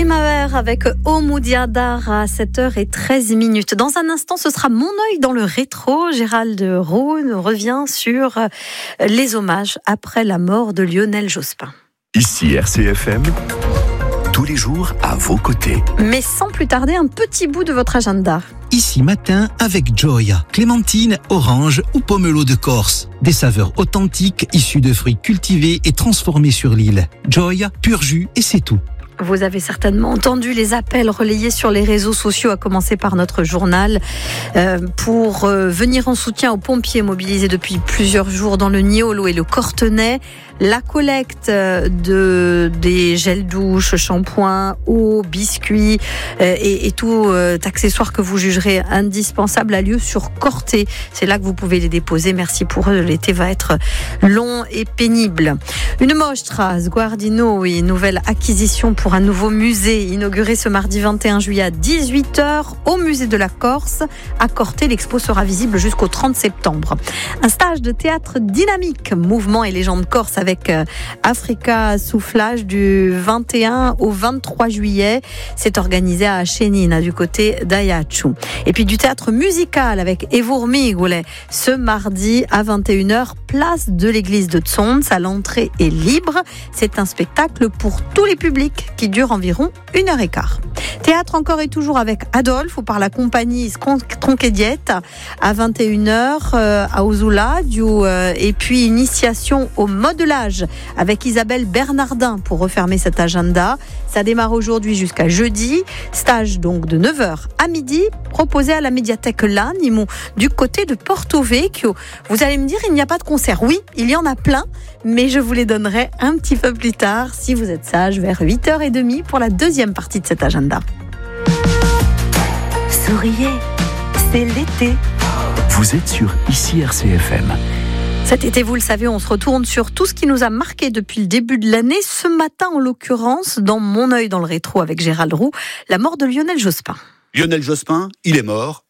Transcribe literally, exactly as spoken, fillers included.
Primavera avec Oumou Diadar à sept heures treize minutes. Dans un instant, ce sera Mon œil dans le rétro. Gérald Roux revient sur les hommages après la mort de Lionel Jospin. Ici R C F M, tous les jours à vos côtés. Mais sans plus tarder, un petit bout de votre agenda. Ici matin avec Joya, clémentine, orange ou pomelo de Corse. Des saveurs authentiques issues de fruits cultivés et transformés sur l'île. Joya, pur jus et c'est tout. Vous avez certainement entendu les appels relayés sur les réseaux sociaux, à commencer par notre journal, euh, pour euh, venir en soutien aux pompiers mobilisés depuis plusieurs jours dans le Niolo et le Cortenay. La collecte de, des gels douche, shampoings, eau, biscuits euh, et, et tout euh, accessoire que vous jugerez indispensable a lieu sur Corté. C'est là que vous pouvez les déposer. Merci pour eux. L'été va être long et pénible. Une mostra Sguardino et nouvelle acquisition pour un nouveau musée inauguré ce mardi vingt et un juillet à dix-huit heures au musée de la Corse. À Corté, l'expo sera visible jusqu'au trente septembre. Un stage de théâtre dynamique, mouvement et légende corse avec Africa Soufflage du vingt et un au vingt-trois juillet. C'est organisé à Chénina du côté d'Ajaccio. Et puis du théâtre musical avec Evour Migoulet ce mardi à vingt et une heures, place de l'église de Tsons. À l'entrée est libre. C'est un spectacle pour tous les publics qui dure environ une heure et quart. Théâtre encore et toujours avec Adolphe ou par la compagnie Tronquediette à vingt et une heures euh, à Ozula du, euh, et puis initiation au modelage avec Isabelle Bernardin pour refermer cet agenda. Ça démarre aujourd'hui jusqu'à jeudi. Stage donc de neuf heures à midi proposé à la médiathèque L'Animo du côté de Porto Vecchio. Vous allez me dire, il n'y a pas de concert. Oui, il y en a plein, mais je vous les donnerai un petit peu plus tard si vous êtes sage vers huit heures trente pour la deuxième partie de cet agenda. Souriez, c'est l'été. Vous êtes sur Ici R C F M. Cet été, vous le savez, on se retourne sur tout ce qui nous a marqué depuis le début de l'année. Ce matin, en l'occurrence, dans Mon œil dans le rétro avec Gérald Roux, la mort de Lionel Jospin. Lionel Jospin, il est mort,